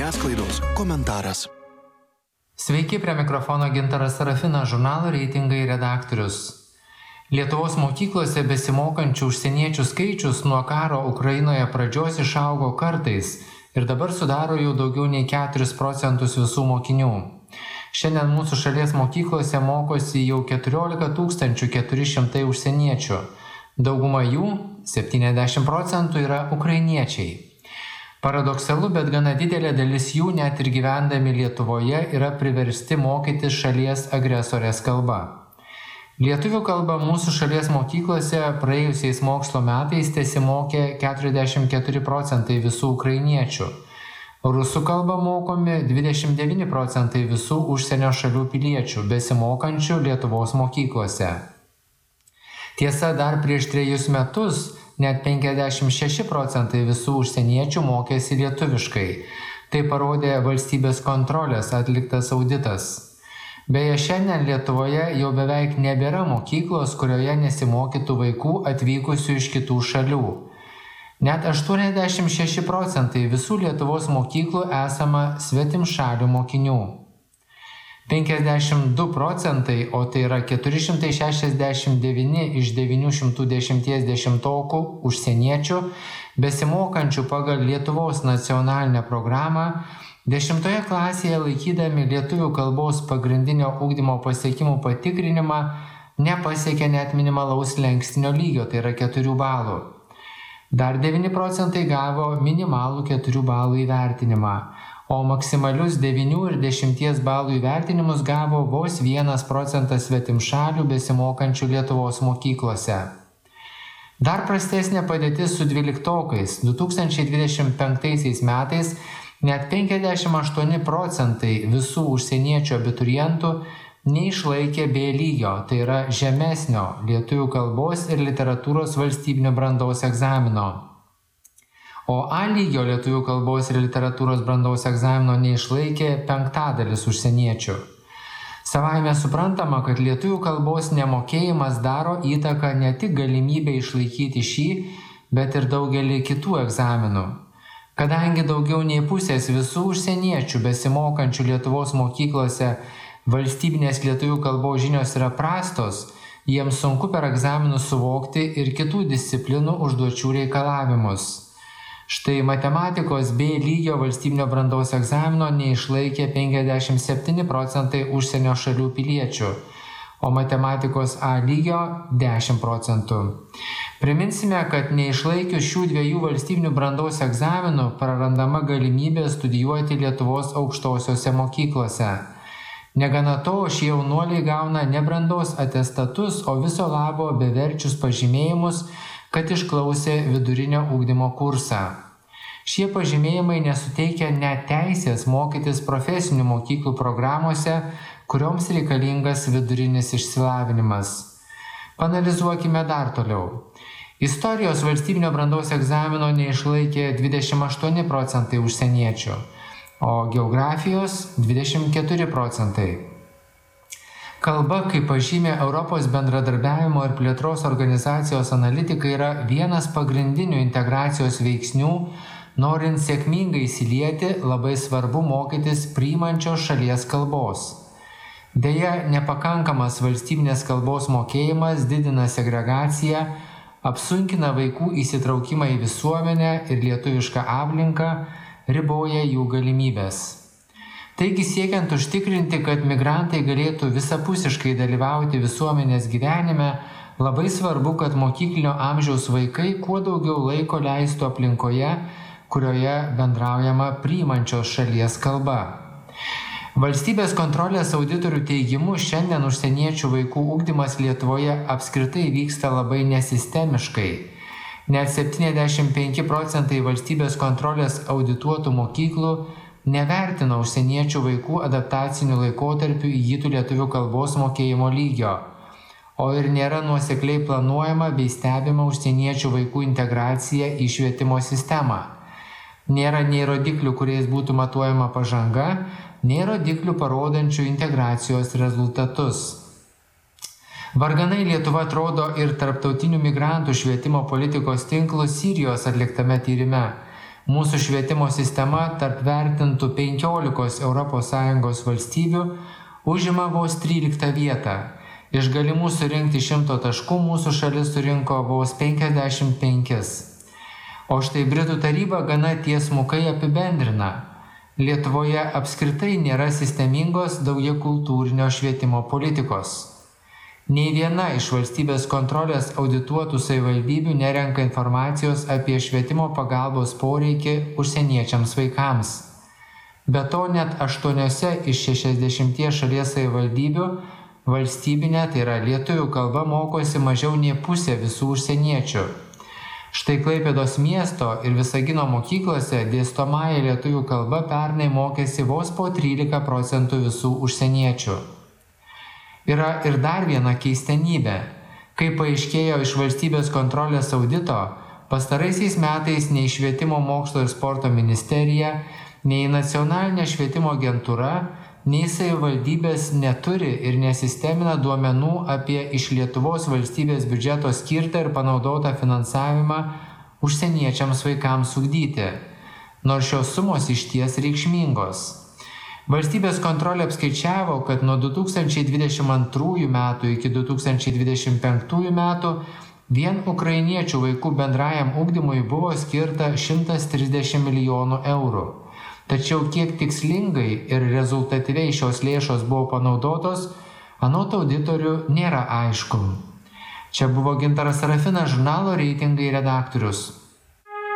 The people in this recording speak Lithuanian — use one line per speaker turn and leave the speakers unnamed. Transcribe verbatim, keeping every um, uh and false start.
žiniasklaidos komentaras.
Sveiki, prie mikrofono Gintaras Sarafinas, žurnalo Reitingai redaktorius. Lietuvos mokyklose besimokančių užsieniečių skaičius nuo karo Ukrainoje pradžios išaugo kartais ir dabar sudaro jau daugiau nei keturis procentus visų mokinių. Šiandien mūsų šalies mokyklose mokosi jau keturiolika tūkstančių keturi šimtai užsieniečių. Dauguma jų, septyniasdešimt procentų, yra ukrainiečiai. Paradoksalu, bet gana didelė dalis jų net ir gyvendami Lietuvoje yra priversti mokytis šalies agresorės kalba. Lietuvių kalba mūsų šalies mokyklose praėjusiais mokslo metais tesimokė keturiasdešimt keturi procentai visų ukrainiečių. Rusų kalba mokomi dvidešimt devyni procentai visų užsienio šalių piliečių besimokančių Lietuvos mokyklose. Tiesa, dar prieš trejus metus net penkiasdešimt šeši procentai visų užsieniečių mokėsi lietuviškai. Tai parodė valstybės kontrolės atliktas auditas. Beje, šiandien Lietuvoje jau beveik nebėra mokyklos, kurioje nesimokytų vaikų atvykusių iš kitų šalių. Net aštuoniasdešimt šeši procentai visų Lietuvos mokyklų esama svetimšalių mokinių. penkiasdešimt du procentai, o tai yra keturi šimtai šešiasdešimt devyni iš devynių šimtų dešimties dešimtokų užsieniečių, besimokančių pagal Lietuvos nacionalinę programą, dešimtoje klasėje laikydami lietuvių kalbos pagrindinio ugdymo pasiekimų patikrinimą, nepasiekė net minimalaus slenkstinio lygio, tai yra keturių balų. Dar devyni procentai gavo minimalų keturių balų įvertinimą, o maksimalius devynių ir dešimties balų įvertinimus gavo vos vienas procentas svetimšalių besimokančių Lietuvos mokyklose. Dar prastesnė padėtis su dvyliktokais. du tūkstančiai dvidešimt penktaisiais metais net penkiasdešimt aštuoni procentai visų užsieniečių abiturientų neišlaikė B lygio, tai yra žemesnio lietuvių kalbos ir literatūros valstybinio brandos egzamino. O A lygio lietuvių kalbos ir literatūros brandos egzamino neišlaikė penktadalis užsieniečių. Savaime suprantama, kad lietuvių kalbos nemokėjimas daro įtaką ne tik galimybę išlaikyti šį, bet ir daugelį kitų egzaminų. Kadangi daugiau nei pusės visų užsieniečių besimokančių Lietuvos mokyklose valstybinės lietuvių kalbos žinios yra prastos, jiems sunku per egzaminus suvokti ir kitų disciplinų užduočių reikalavimus. Štai matematikos B lygio valstybinio brandos egzamino neišlaikė penkiasdešimt septyni procentai užsienio šalių piliečių, o matematikos A lygio dešimt procentų. Priminsime, kad neišlaikius šių dviejų valstybinių brandos egzaminų prarandama galimybė studijuoti Lietuvos aukštosiose mokyklose. Negana to, šie jaunuoliai gauna ne brandos atestatus, o viso labo beverčius pažymėjimus, kad išklausė vidurinio ugdymo kursą. Šie pažymėjimai nesuteikia net teisės mokytis profesinių mokyklų programuose, kurioms reikalingas vidurinis išsilavinimas. Panalizuokime dar toliau. Istorijos valstybinio brandos egzamino neišlaikė dvidešimt aštuoni procentai užsieniečių, o geografijos dvidešimt keturi procentai. Kalba, kaip pažymė Europos bendradarbiavimo ir plėtros organizacijos analitikai, yra vienas pagrindinių integracijos veiksnių, norint sėkmingai įsilieti, labai svarbu mokytis priimančios šalies kalbos. Deja, nepakankamas valstybinės kalbos mokėjimas didina segregaciją, apsunkina vaikų įsitraukimą į visuomenę ir lietuvišką aplinką, riboja jų galimybės. Taigi, siekiant užtikrinti, kad migrantai galėtų visapusiškai dalyvauti visuomenės gyvenime, labai svarbu, kad mokyklinio amžiaus vaikai kuo daugiau laiko leistų aplinkoje, kurioje bendraujama priimančios šalies kalba. Valstybės kontrolės auditorių teigimu, šiandien užsieniečių vaikų ugdymas Lietuvoje apskritai vyksta labai nesistemiškai. Net septyniasdešimt penki procentai valstybės kontrolės audituotų mokyklų nevertina užsieniečių vaikų adaptacinių laikotarpių įgytų lietuvių kalbos mokėjimo lygio, o ir nėra nuosekliai planuojama bei stebima užsieniečių vaikų integracija į švietimo sistemą. Nėra nei rodiklių, kuriais būtų matuojama pažanga, nei rodiklių parodančių integracijos rezultatus. Varganai Lietuva atrodo ir tarptautinių migrantų švietimo politikos tinklų Sirijos atliktame tyrime. Mūsų švietimo sistema tarp vertintų penkiolikos Europos Sąjungos valstybių užima vos tryliktą vietą. Iš galimų surinkti šimto taškų mūsų šalis surinko vos penkiasdešimt penkis. O štai Britų taryba gana tiesmukai apibendrina. Lietuvoje apskritai nėra sistemingos daugiakultūrinio švietimo politikos. Nei viena iš valstybės kontrolės audituotų savivaldybių nerenka informacijos apie švietimo pagalbos poreikį užsieniečiams vaikams. Be to net aštuoniose iš šešiasdešimties šalies savivaldybių valstybinė, tai yra lietuvių kalba, mokosi mažiau nei pusė visų užsieniečių. Štai Klaipėdos miesto ir Visagino mokyklose dėstomąja lietuvių kalba pernai mokėsi vos po trylika procentų visų užsieniečių. Yra ir dar viena keistenybė. Kaip paaiškėjo iš valstybės kontrolės audito, pastaraisiais metais nei Švietimo mokslo ir sporto ministerija, nei Nacionalinė švietimo agentūra, nei savivaldybės neturi ir nesistemina duomenų apie iš Lietuvos valstybės biudžeto skirtą ir panaudotą finansavimą užsieniečiams vaikams ugdyti, nors šios sumos išties reikšmingos. Valstybės kontrolė apskaičiavo, kad nuo du tūkstančiai dvidešimt antrųjų metų iki du tūkstančiai dvidešimt penktųjų metų vien ukrainiečių vaikų bendrajam ugdymui buvo skirta šimtas trisdešimt milijonų eurų. Tačiau kiek tikslingai ir rezultatyviai šios lėšos buvo panaudotos, anot auditorių nėra aišku. Čia buvo Gintaras Sarafinas, žurnalo Reitingai redaktorius.